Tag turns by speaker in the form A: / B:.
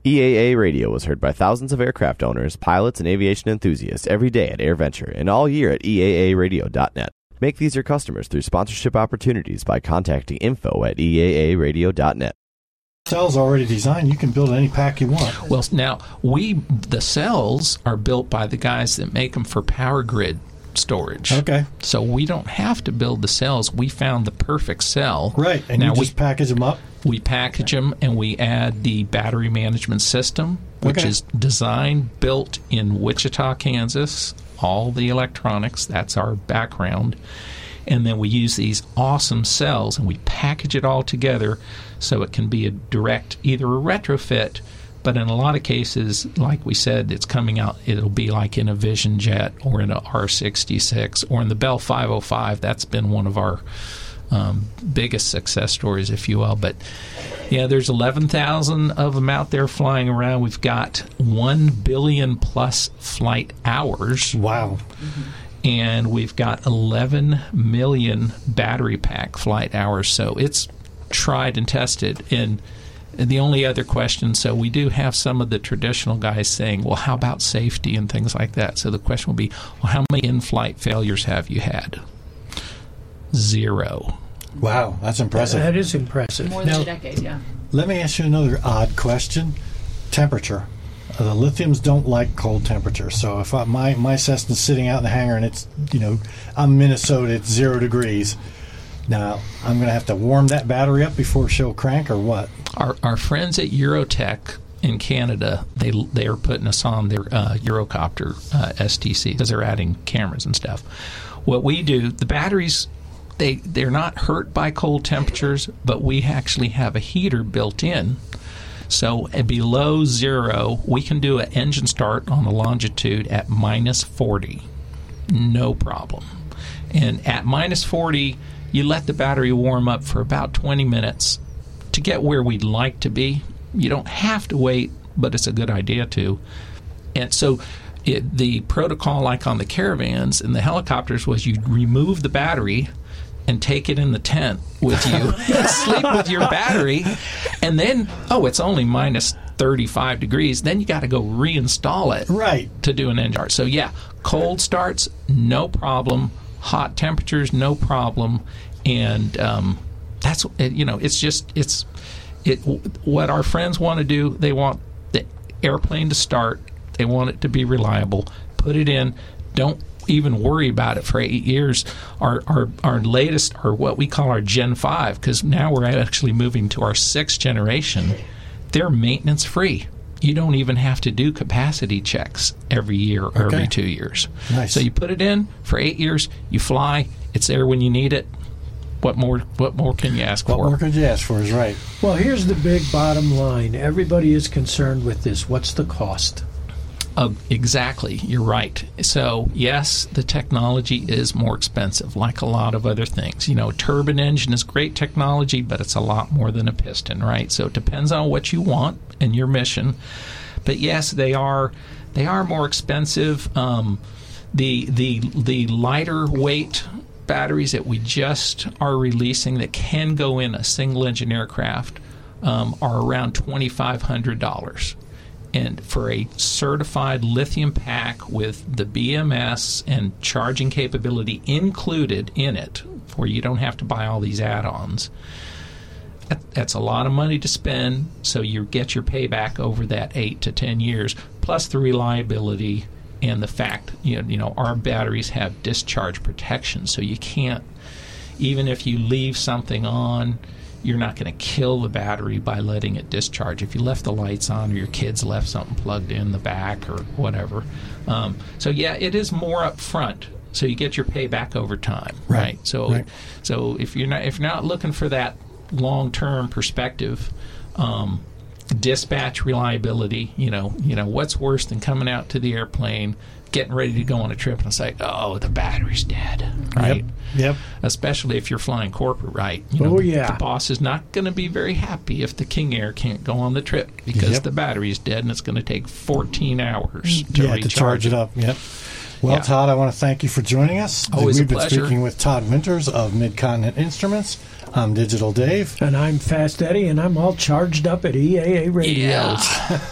A: EAA Radio was heard by thousands of aircraft owners, pilots, and aviation enthusiasts every day at AirVenture and all year at EAAradio.net. Make these your customers through sponsorship opportunities by contacting info@EAAradio.net.
B: Cells already designed. You can build any pack you want.
C: Well, now, the cells are built by the guys that make them for power grid storage.
B: Okay.
C: So we don't have to build the cells. We found the perfect cell.
B: Right, and now you just package them up?
C: We package them, and we add the battery management system, which is designed, built in Wichita, Kansas, all the electronics. That's our background. And then we use these awesome cells, and we package it all together so it can be a direct, either a retrofit, but in a lot of cases, like we said, it's coming out, it'll be like in a Vision Jet or in a R66 or in the Bell 505. That's been one of our biggest success stories, if you will. But yeah, there's 11,000 of them out there flying around. We've got 1 billion plus flight hours.
B: Wow.
C: And we've got 11 million battery pack flight hours. So it's tried and tested. And the only other question, so we do have some of the traditional guys saying, well, how about safety and things like that? So the question will be, well, how many in-flight failures have you had? 0.
B: Wow, that's impressive.
D: That is impressive.
E: More than a decade, yeah.
B: Let me ask you another odd question. Temperature. The lithiums don't like cold temperature. So if my Cessna's sitting out in the hangar and it's, I'm in Minnesota, it's 0 degrees. Now, I'm going to have to warm that battery up before she'll crank, or what?
C: Our friends at Eurotech in Canada, they are putting us on their Eurocopter STC because they're adding cameras and stuff. What we do, the batteries, they're not hurt by cold temperatures, but we actually have a heater built in. So at below 0, we can do an engine start on the longitude at minus 40. No problem. And at minus 40, you let the battery warm up for about 20 minutes to get where we'd like to be. You don't have to wait, but it's a good idea to. And so the protocol, like on the Caravans and the helicopters, was you'd remove the battery and take it in the tent with you, sleep with your battery, and then, it's only minus 35 degrees. Then you got to go reinstall it to do an engine start. So, yeah, cold starts, no problem. Hot temperatures, no problem. And that's, what our friends want to do. They want the airplane to start. They want it to be reliable. Put it in. Don't even worry about it for 8 years. Our latest, or what we call our Gen 5, because now we're actually moving to our 6th generation, they're maintenance free. You don't even have to do capacity checks every year or every 2 years.
B: Nice.
C: So you put it in for 8 years, you fly, it's there when you need it. What more can you ask for?
B: What more could you ask for is right.
D: Well, here's the big bottom line. Everybody is concerned with this. What's the cost?
C: Exactly. You're right. So, yes, the technology is more expensive, like a lot of other things. Turbine engine is great technology, but it's a lot more than a piston, right? So it depends on what you want and your mission. But, yes, they are more expensive. The lighter weight batteries that we just are releasing that can go in a single-engine aircraft are around $2,500. And for a certified lithium pack with the BMS and charging capability included in it, where you don't have to buy all these add-ons, that's a lot of money to spend, so you get your payback over that 8 to 10 years, plus the reliability and the fact, our batteries have discharge protection, so you can't, even if you leave something on, you're not going to kill the battery by letting it discharge. If you left the lights on or your kids left something plugged in the back or whatever. So, yeah, it is more up front, so you get your payback over time, right? So if you're not looking for that long-term perspective, dispatch reliability, what's worse than coming out to the airplane, getting ready to go on a trip and it's like, the battery's dead, right?
B: Yep.
C: Especially if you're flying corporate, right?
D: The
C: boss is not going to be very happy if the King Air can't go on the trip because the battery's dead and it's going to take 14 hours to
B: charge it up. Yep. Well, Todd, I want to thank you for joining us.
C: Always
B: We've
C: a pleasure.
B: been speaking with Todd Winters of Mid-Continent Instruments. I'm Digital Dave.
D: And I'm Fast Eddie, and I'm all charged up at EAA Radio.
C: Yeah.